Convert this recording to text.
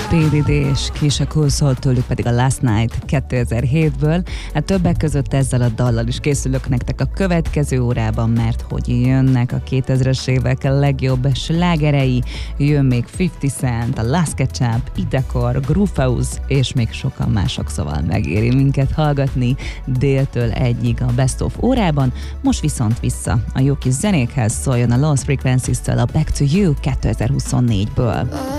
P. Diddy és Keisha Cole szólt tőlük pedig a Last Night 2007-ből. Hát többek között ezzel a dallal is készülök nektek a következő órában, mert hogy jönnek a 2000-es évek legjobb slágerei, jön még 50 Cent, a Last Ketchup, Idekor, Groovehouse és még sokan mások, szóval megéri minket hallgatni déltől egyig a Best of órában. Most viszont vissza a jó kis zenékhez, szóljon a Lost Frequencies-től a Back to You 2024-ből.